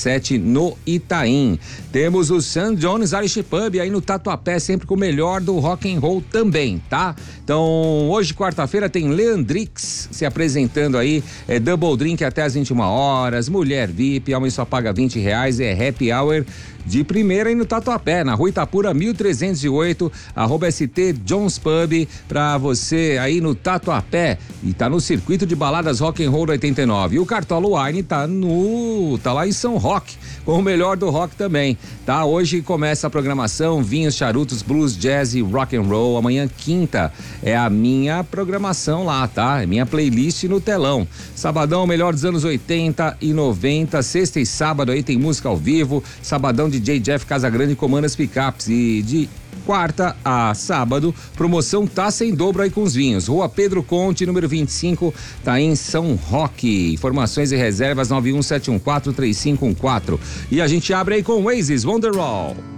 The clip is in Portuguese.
17 no Itaim. Temos o St. John's Irish Pub aí no Tatuapé, sempre com o melhor do rock and roll também, tá? Então, hoje, quarta-feira, tem Leandrix se apresentando aí, double drink até às 21 horas, mulher VIP, homem só paga R$20, é happy hour de primeira aí no Tatuapé, na Rua Itapura 1308, @ST John's Pub, pra você aí no Tatuapé, e tá no circuito de baladas rock and roll 89. E o Cartola Wine tá lá em São Roque, com o melhor do rock também, tá? Hoje começa a programação, vinhos, charutos, blues, jazz e rock and roll. Amanhã, quinta, é a minha programação lá, tá? É minha playlist no telão. Sabadão, melhor dos anos 80 e 90, sexta e sábado aí tem música ao vivo, sabadão DJ Jeff Casagrande comanda as picapes, e de quarta a sábado, promoção taça em dobro aí com os vinhos. Rua Pedro Conte, número 25, tá em São Roque. Informações e reservas 917143514. E a gente abre aí com Oasis, Wonderwall.